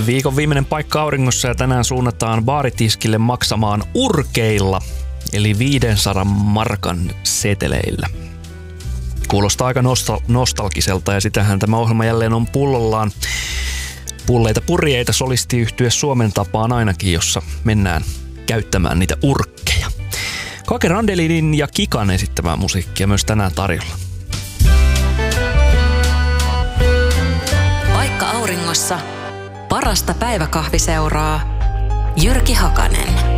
Viikon viimeinen paikka auringossa ja tänään suunnataan baaritiskille maksamaan urkeilla, eli 500 markan seteleillä. Kuulostaa aika nostalgiselta ja sitähän tämä ohjelma jälleen on pullollaan. Pulleita purjeita solistiyhtye Suomen tapaan ainakin, jossa mennään käyttämään niitä urkkeja. Kake Randelinin ja Kikan esittämää musiikkia myös tänään tarjolla. Paikka auringossa. Parasta päiväkahviseuraa. Jyrki Hakanen.